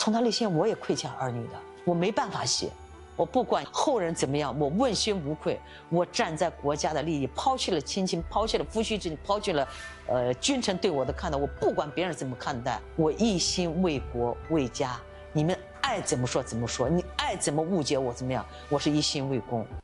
从他内心我也亏欠儿女的，我没办法写。我不管后人怎么样，我问心无愧。我站在国家的利益，抛弃了亲情，抛弃了夫婿之情，抛弃了，君臣对我的看待。我不管别人怎么看待，我一心为国为家。你们爱怎么说怎么说，你爱怎么误解我怎么样，我是一心为公。